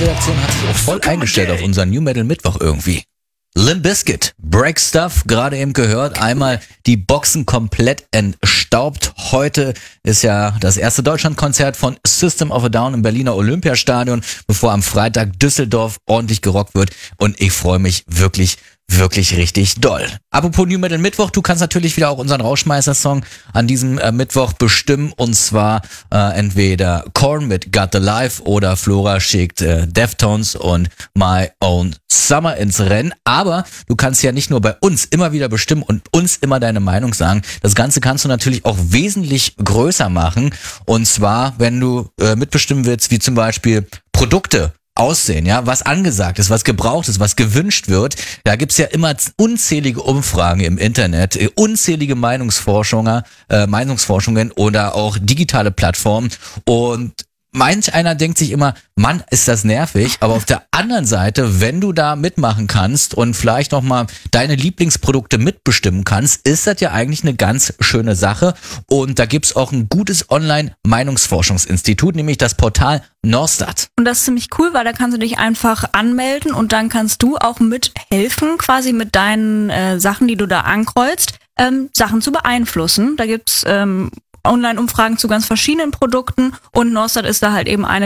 Redaktion hat sich auch voll eingestellt auf unseren New Metal Mittwoch irgendwie. Limp Bizkit, Break Stuff, gerade eben gehört, einmal die Boxen komplett entstaubt. Heute ist ja das erste Deutschlandkonzert von System of a Down im Berliner Olympiastadion, bevor am Freitag Düsseldorf ordentlich gerockt wird, und ich freue mich wirklich richtig doll. Apropos New Metal Mittwoch, du kannst natürlich wieder auch unseren Rauschmeister-Song an diesem Mittwoch bestimmen, und zwar entweder Korn mit Got the Life oder Flora schickt Deftones und My Own Summer ins Rennen. Aber du kannst ja nicht nur bei uns immer wieder bestimmen und uns immer deine Meinung sagen. Das Ganze kannst du natürlich auch wesentlich größer machen, und zwar, wenn du mitbestimmen willst, wie zum Beispiel Produkte aussehen, ja, was angesagt ist, was gebraucht ist, was gewünscht wird. Da gibt's ja immer unzählige Umfragen im Internet, unzählige Meinungsforschungen oder auch digitale Plattformen, und manch einer denkt sich immer, Mann, ist das nervig, aber auf der anderen Seite, wenn du da mitmachen kannst und vielleicht nochmal deine Lieblingsprodukte mitbestimmen kannst, ist das ja eigentlich eine ganz schöne Sache, und da gibt's auch ein gutes Online-Meinungsforschungsinstitut, nämlich das Portal Norstat. Und das ist ziemlich cool, weil da kannst du dich einfach anmelden und dann kannst du auch mithelfen, quasi mit deinen Sachen, die du da ankreuzt, Sachen zu beeinflussen. Da gibt's Online-Umfragen zu ganz verschiedenen Produkten, und Norstat ist da halt eben eine